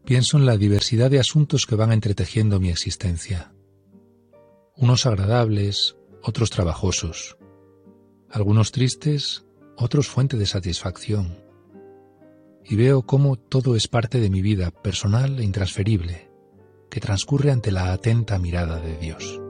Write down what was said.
Pienso en la diversidad de asuntos que van entretejiendo mi existencia. Unos agradables, otros trabajosos. Algunos tristes, otros fuente de satisfacción. Y veo cómo todo es parte de mi vida personal e intransferible, que transcurre ante la atenta mirada de Dios.